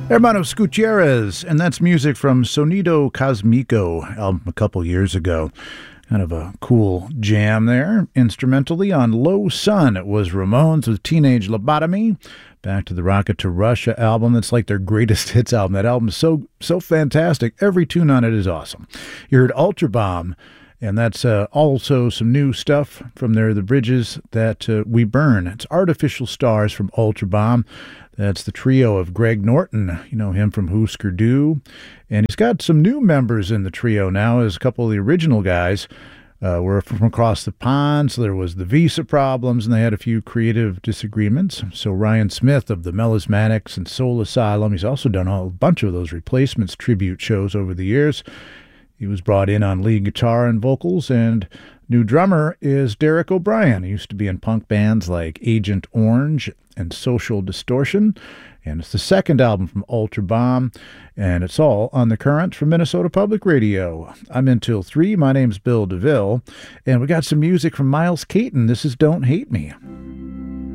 Hermanos Gutierrez, and that's music from Sonido Cosmico album a couple years ago. Kind of a cool jam there. Instrumentally on Low Sun, it was Ramones with Teenage Lobotomy. Back to the Rocket to Russia album. It's like their greatest hits album. That album is so fantastic. Every tune on it is awesome. You heard Ultra Bomb, and that's also some new stuff from there, The Bridges That We Burn. It's Artificial Stars from Ultra Bomb. That's the trio of Greg Norton. You know him from Husker Du. And he's got some new members in the trio now, as a couple of the original guys were from across the pond. So there was the visa problems, and they had a few creative disagreements. So Ryan Smith of the Melismatics and Soul Asylum, he's also done a bunch of those Replacements tribute shows over the years. He was brought in on lead guitar and vocals, and new drummer is Derek O'Brien. He used to be in punk bands like Agent Orange and Social Distortion, and it's the second album from Ultra Bomb, and it's all on The Current from Minnesota Public Radio. I'm in till 3. My name's Bill DeVille, and we got some music from Miles Caton. This is Don't Hate Me.